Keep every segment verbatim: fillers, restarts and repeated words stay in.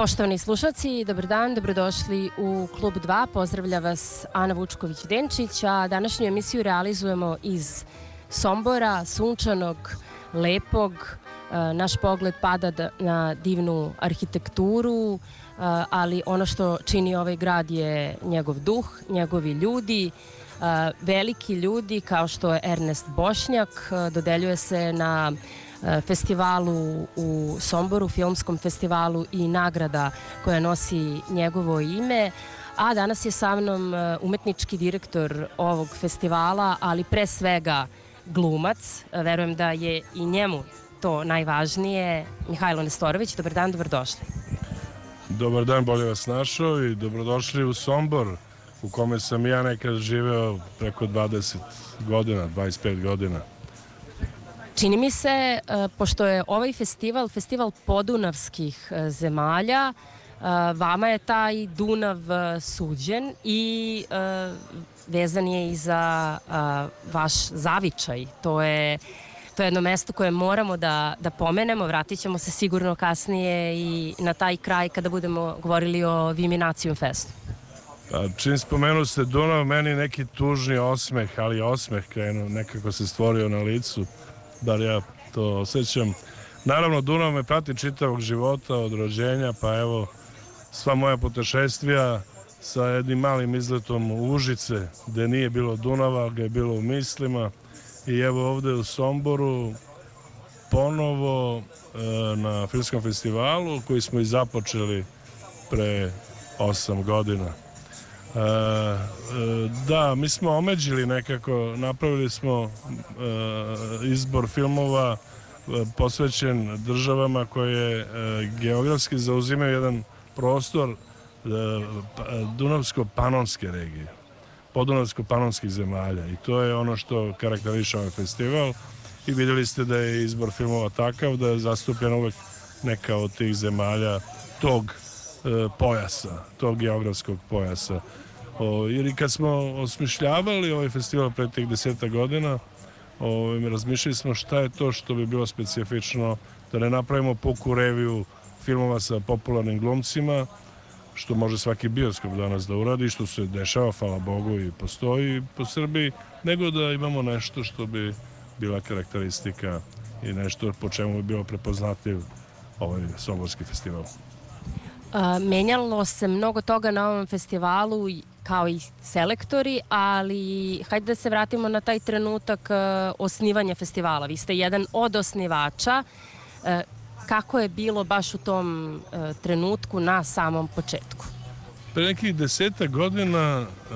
Poštovani slušalci, dobar dan, dobrodošli u Klub dva. Pozdravlja vas Ana Vučković-Denčić, a današnju emisiju realizujemo iz Sombora, sunčanog, lepog. Naš pogled pada na divnu arhitekturu, ali ono što čini ovaj grad je njegov duh, njegovi ljudi, veliki ljudi kao što je Ernest Bošnjak. Dodeljuje se na festivalu u Somboru, filmskom festivalu, i nagrada koja nosi njegovo ime. A danas je sa mnom umetnički direktor ovog festivala, ali pre svega glumac. Verujem da je i njemu to najvažnije. Mihajlo Nestorović, dobar dan, dobrodošli. Dobar dan, bolje vas našao i dobrodošli u Sombor, u kome sam ja nekad živeo preko dvadeset godina, dvadeset pet godina. Čini mi se, pošto je ovaj festival, festival podunavskih zemalja, vama je taj Dunav suđen i vezan je i za vaš zavičaj. To je To je jedno mesto koje moramo da, da pomenemo. Vratit ćemo se sigurno kasnije i na taj kraj kada budemo govorili o Viminacijum festu. Pa, čim spomenu ste Dunav, meni neki tužni osmeh, ali osmeh krenuo, nekako se stvorio na licu, bar ja to osjećam. Naravno, Dunav me prati čitavog života, od rođenja, pa evo, sva moja putešestvija sa jednim malim izletom u Užice, gde nije bilo Dunava, gde je bilo u mislima. I evo ovde u Somboru ponovo e, na filmskom festivalu koji smo i započeli pre osam godina. E, e, da, mi smo omeđili nekako, napravili smo e, izbor filmova e, posvećen državama koje e, geografski zauzimaju jedan prostor e, Dunavsko-panonske regije, podunavsko-panonskih zemalja, i to je ono što karakteriše ovaj festival. I vidjeli ste da je izbor filmova takav da je zastupljen uvek neka od tih zemalja tog e, pojasa, tog geografskog pojasa. O, jer i kad smo osmišljavali ovaj festival pre tih deseta godina, o, razmišljali smo šta je to što bi bilo specifično, da ne napravimo puku reviju filmova sa popularnim glumcima, što može svaki bioskop danas da uradi, što se dešava, hvala Bogu, i postoji po Srbiji, nego da imamo nešto što bi bila karakteristika i nešto po čemu bi bio prepoznatljiv ovaj somborski festival. A, menjalo se mnogo toga na ovom festivalu, kao i selektori, ali hajde da se vratimo na taj trenutak osnivanja festivala. Vi ste jedan od osnivača. Kako je bilo baš u tom e, trenutku na samom početku? Pre nekih deseta godina e,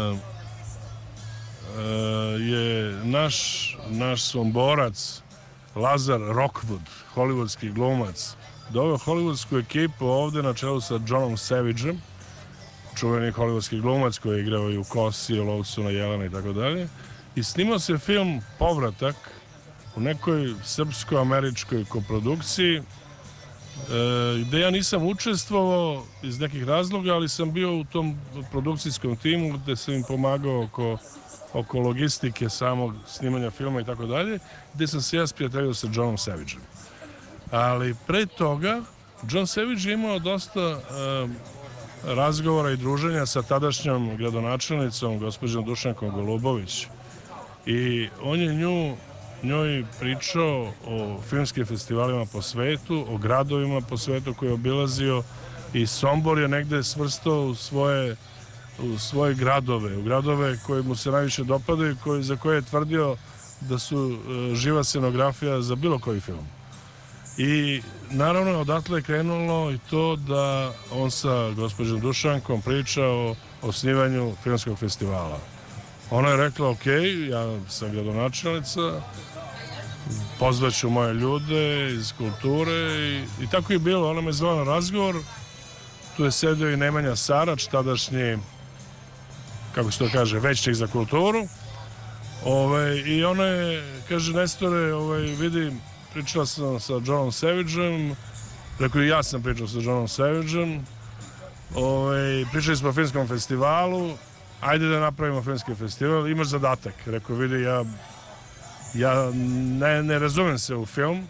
e, je naš, naš somborac Lazar Rockwood, hollywoodski glumac, doveo hollywoodsku ekipu ovde na čelu sa Johnom Savageom, čuveni hollywoodski glumac koji je igrao i u Kosi, Lovcu na Jelena i tako dalje, i snimao se film Povratak u nekoj srpsko-američkoj koprodukciji, e, gde ja nisam učestvovao iz nekih razloga, ali sam bio u tom produkcijskom timu gde sam im pomagao oko, oko logistike samog snimanja filma i tako dalje, gde sam se ja sprijateljio sa Johnom Savageom. Ali pre toga John Savage je imao dosta e, razgovora i druženja sa tadašnjom gradonačelnicom, gospođom Dušankom Golubović, i on je nju njoj pričao o filmskim festivalima po svetu, o gradovima po svetu koje je obilazio, i Sombor je negde svrstao u svoje, u svoje gradove, u gradove koje mu se najviše dopadaju, koji, za koje je tvrdio da su e, živa scenografija za bilo koji film. I naravno odatle je krenulo i to da on sa gospođom Dušankom priča o osnivanju filmskog festivala. Ona je rekla, ok, ja sam gradonačelnica, pozvaću moje ljude iz kulture, i, i tako je bilo. Ona me zvala na razgovor, tu je sedio i Nemanja Sarač, tadašnji, kako se to kaže, većnik za kulturu. Ove, I ona je, kaže, Nestore, ove, vidi, pričala sam sa Johnom Savageom, rekao, i ja sam pričao sa Johnom Savageom, ove, pričali smo o filmskom festivalu, ajde da napravimo filmski festival, imaš zadatak. Rekao, vidi, ja, ja ne, ne razumem se u film,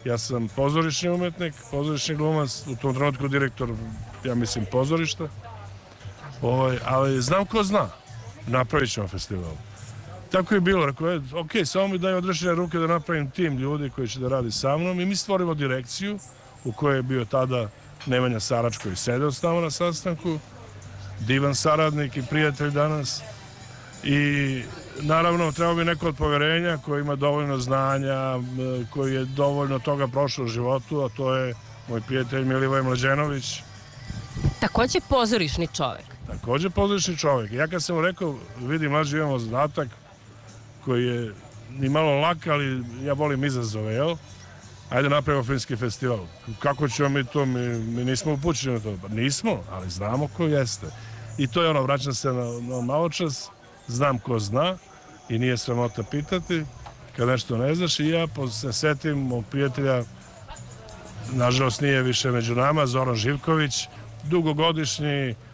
Ja sam pozorišni umetnik, pozorišni glumac, u tom trenutku direktor, ja mislim, pozorišta. Ovaj, ali znam ko zna, napravit ćemo festival. Tako je bilo, rekao je, ok, samo mi daj odrešene ruke da napravim tim ljudi koji će da radi sa mnom i mi stvorimo direkciju u kojoj je bio tada Nemanja Sarač koji sedeo s nama na sastanku, divan saradnik i prijatelj danas. I naravno treba bi neko od poverenja koji ima dovoljno znanja, koji je dovoljno toga prošao u životu, a to je moj prijatelj Milivoj Mlađenović. Takođe pozorišni čovek. Takođe pozorišni čovek. Ja kad sam mu rekao, vidi mlađi, imamo zadatak koji je ni malo lak, ali ja volim izazove, jel? Ajde napravimo filmski festival. Kako ćemo mi to? Mi, mi nismo upućeni na to. Pa nismo, ali znamo ko jeste. I to je ono, vraćam se na, na malo čas, znam ko zna i nije sramota pitati kad nešto ne znaš. I ja se setim mog prijatelja, nažalost nije više među nama, Zoran Živković, dugogodišnji e,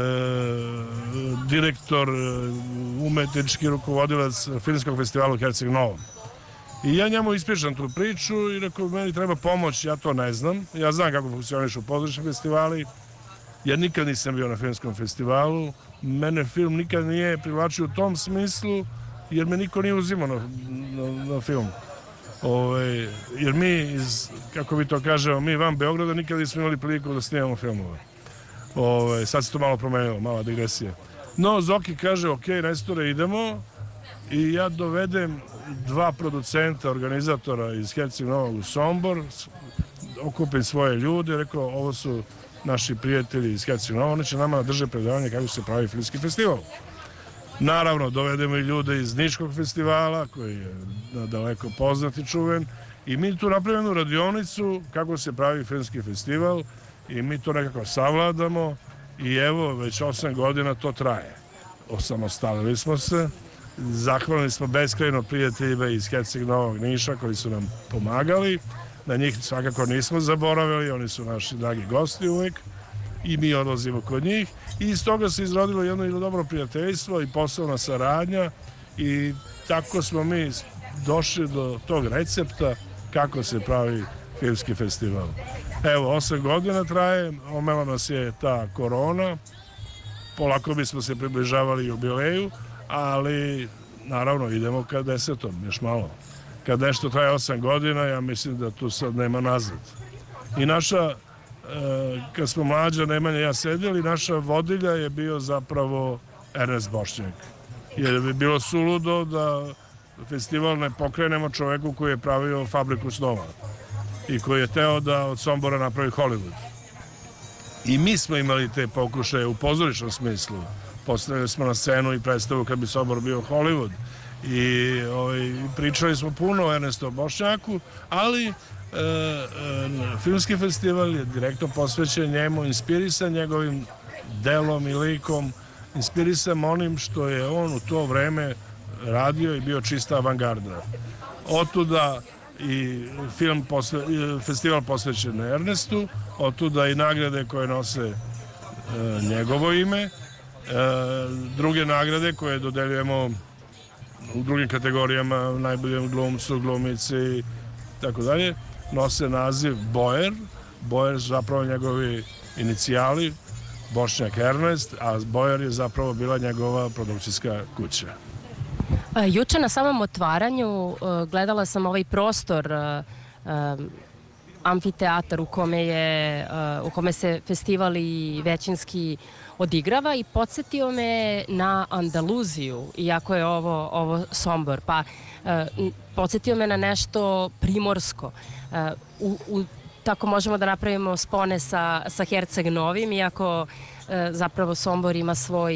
direktor, umetnički rukovodilac filmskog festivala u Herceg Novom. I ja njemu ispričam tu priču i rekao, meni treba pomoć, ja to ne znam. Ja znam kako funkcionišu pozorišni festivali. Ja nikad nisam bio na filmskom festivalu. Mene film nikad nije privlačio u tom smislu, jer me niko nije uzimao na, na, na film. Ove, jer mi, iz, kako bi to kažemo, mi van Beograda nikad nismo imali priliku da snimamo filmove. Ove, sad se to malo promenilo, mala digresija. No, Zoki kaže, ok, Nestore, idemo. I ja dovedem dva producenta, organizatora iz Herceg Novog u Sombor, okupim svoje ljude, rekao, ovo su naši prijatelji iz Herceg Novog, oni će nama drže predavanje kako se pravi filmski festival. Naravno, dovedemo i ljude iz Niškog festivala, koji je daleko poznat i čuven, i mi tu napravimo radionicu kako se pravi filmski festival i mi to nekako savladamo i evo, već osam godina to traje. Osamostalili smo se. Zahvalni smo beskrajno prijateljima iz Herceg Novog, Niša koji su nam pomagali. Na njih svakako nismo zaboravili, oni su naši dragi gosti uvijek i mi odlazimo kod njih. I iz toga se izrodilo jedno ili dobro prijateljstvo i poslovna saradnja i tako smo mi došli do tog recepta kako se pravi filmski festival. Evo, osam godina traje, omela nas je ta korona, polako bismo se približavali jubileju, ali naravno idemo ka desetom, još malo. Kad nešto traje osam godina, ja mislim da tu sad nema nazad. I naša, e, kad smo mlađa, Nemanja i ja sedjeli, naša vodilja je bio zapravo Ernest Bošnjak. Jer bi bilo suludo da festival ne pokrenemo čoveku koji je pravio Fabriku snova i koji je teo da od Sombora napravi Hollywood. I mi smo imali te pokušaje u pozorišnom smislu. Postavili smo na scenu i predstavu kad bi Sombor bio Hollywood. I ovaj, pričali smo puno o Ernestu Bošnjaku, ali e, e, filmski festival je direktno posvećen njemu, inspirisan njegovim delom i likom, inspirisan onim što je on u to vreme radio i bio čista avangarda. Otuda i film posve, festival posvećen Ernestu, otuda i nagrade koje nose e, njegovo ime, e, druge nagrade koje dodeljujemo u drugim kategorijama, najboljem glumcu, glumici i tako dalje, nose naziv Bojer. Bojer su zapravo njegovi inicijali, Bošnjak Ernest, a Bojer je zapravo bila njegova produkcijska kuća. Juče na samom otvaranju gledala sam ovaj prostor, amfiteatar u kome, je, u kome se festival i većinski odigrava i podsjetio me na Andaluziju, iako je ovo, ovo Sombor, pa podsjetio me na nešto primorsko. U, u, tako možemo da napravimo spone sa, sa Herceg Novim, iako zapravo Sombor ima svoj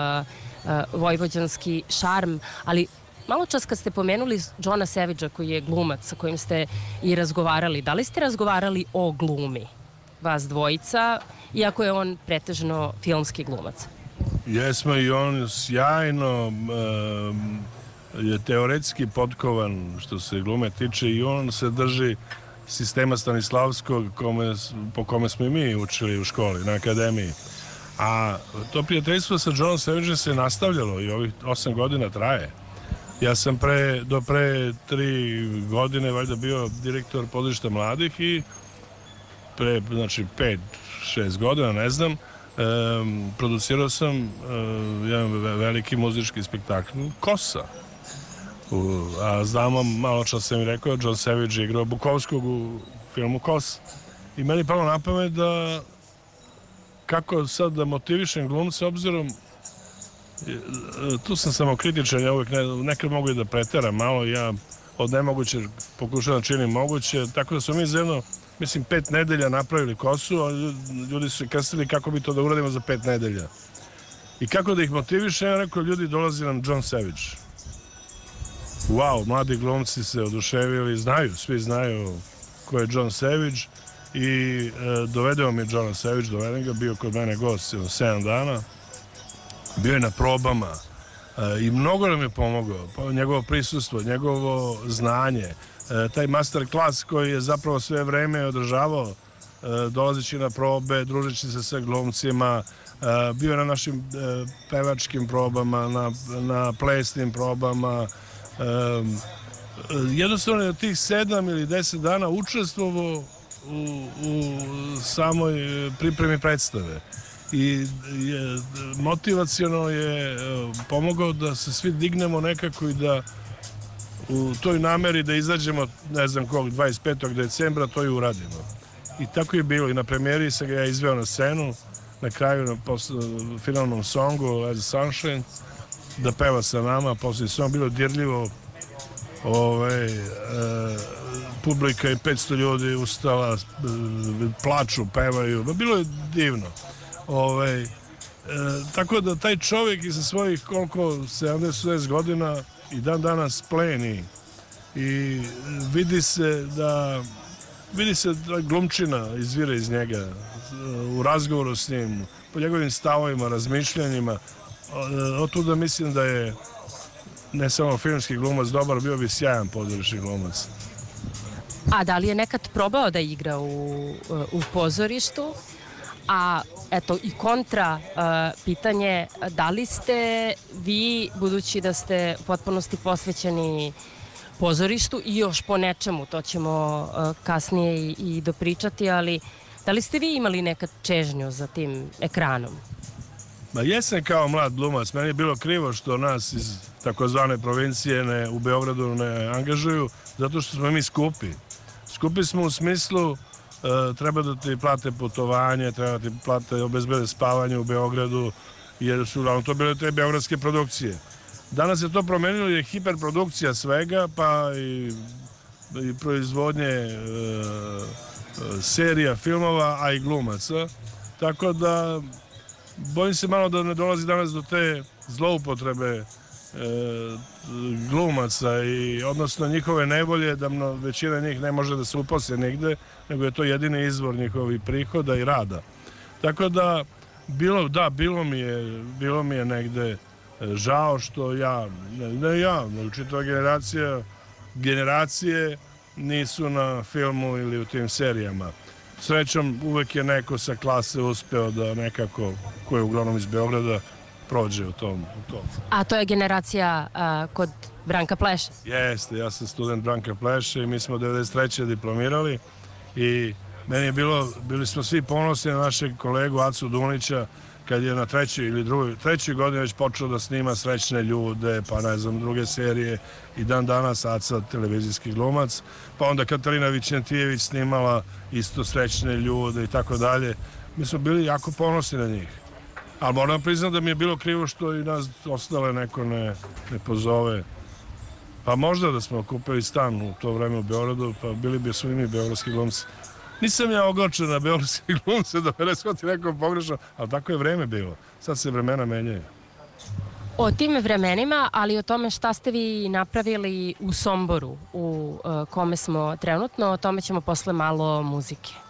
vojvođanski šarm, ali malo čas kad ste pomenuli Johna Savagea koji je glumac sa kojim ste i razgovarali, da li ste razgovarali o glumi vas dvojica, iako je on pretežno filmski glumac? Jesmo i on sjajno um, je teoretski potkovan što se glume tiče i on se drži sistema Stanislavskog kome, po kome smo i mi učili u školi, na akademiji. A to prijateljstvo sa Johnom Savageom se nastavljalo i ovih osam godina traje. Ja sam pre, do pre tri godine valjda bio direktor pozorišta mladih i pre, znači, pet, šest godina, ne znam, um, producirao sam um, jedan veliki muzički spektakl Kosa. U, a znamo, malo čas sam i rekao, John Savage je igrao Bukovskog u filmu Kosa. I meni je palo na pamet da kako sad da motivišem glumce, obzirom tu sam samo kritičan, ja uvijek ne, nekad mogu i da preteram malo, ja od nemoguće pokušavam da činim moguće, tako da smo mi za jedno, mislim, pet nedelja napravili Kosu, a ljudi su se krstili kako bi to da uradimo za pet nedelja. I kako da ih motivišem, ja rekao, ljudi, dolazi nam John Savage. Wow, mladi glumci se oduševili, znaju, svi znaju ko je John Savage i e, dovedeo mi Johna Savage, dovedem ga, bio kod mene gost sedam dana. Bio je na probama e, i mnogo nam je pomogao, njegovo prisustvo, njegovo znanje, e, taj master klas koji je zapravo sve vreme održavao, e, dolazeći na probe, družeći se sa glumcima, e, bio je na našim e, pevačkim probama, na, na plesnim probama. E, jednostavno je od tih sedam ili deset dana učestvovao u, u samoj pripremi predstave. I je, motivaciono je pomogao da se svi dignemo nekako i da u toj nameri da izađemo, ne znam kog, dvadeset petog decembra, to i uradimo. I tako je bilo. I na premijeri sam ga ja izveo na scenu, na kraju, na posl- finalnom songu As a Sunshine, da peva sa nama. Posle song bilo dirljivo. Ove, e, publika i petsto ljudi ustala, e, plaču, pevaju. Bilo je divno. Ove, e, tako da taj čovjek iza svojih koliko sedamdeset osamdeset godina i dan danas pleni i vidi se da vidi se da glumčina izvire iz njega u razgovoru s njim, po njegovim stavovima, razmišljanjima. Od tuda mislim da je ne samo filmski glumac dobar, bio bi sjajan pozorišni glumac. A da li je nekad probao da igra u, u pozorištu? A eto i kontra uh, pitanje, da li ste vi, budući da ste u potpunosti posvećeni pozorištu i još po nečemu, to ćemo uh, kasnije i, i dopričati, ali da li ste vi imali nekad čežnju za tim ekranom? Ma jesam kao mlad glumac, meni je bilo krivo što nas iz takozvane provincije ne, u Beogradu ne angažuju, zato što smo mi skupi. Skupi smo u smislu Uh, treba da ti plate putovanje, treba da ti plate obezbede spavanje u Beogradu, jer su uglavnom to bile te beogradske produkcije. Danas je to promenilo, je hiperprodukcija svega, pa i, i proizvodnje uh, serija, filmova, a i glumaca. Tako da bojim se malo da ne dolazi danas do te zloupotrebe E, glumaca i odnosno njihove nevolje da mno, većina njih ne može da se uposle nigde, nego je to jedini izvor njihovih prihoda i rada. Tako da bilo, da, bilo mi je bilo mi je negde žao što ja, ne, ne ja, nego čitava generacija generacije nisu na filmu ili u tim serijama. Srećom uvek je neko sa klase uspeo da nekako, ko je uglavnom iz Beograda, prođe u tom, u tom. A to je generacija a, kod Branka Pleše? Jeste, ja sam student Branka Pleše i mi smo devedeset treće diplomirali i meni je bilo, bili smo svi ponosni na našeg kolegu Acu Dunića kad je na trećoj ili drugoj, trećoj godini već počeo da snima Srećne ljude, pa ne znam, druge serije i dan danas Aca televizijski glumac, pa onda Katarina Vićentijević snimala isto Srećne ljude i tako dalje. Mi smo bili jako ponosni na njih. Ali moram priznati da mi je bilo krivo što i nas ostale neko ne, ne pozove. Pa možda da smo kupili stan u to vreme u Beogradu, pa bili bi svi mi beogradski glumci. Nisam ja ogorčen na beogradski glumce da me ne shvati neko pogrešno, ali tako je vreme bilo. Sad se vremena menjaju. O tim vremenima, ali o tome šta ste vi napravili u Somboru, u uh, kome smo trenutno, o tome ćemo posle malo muzike.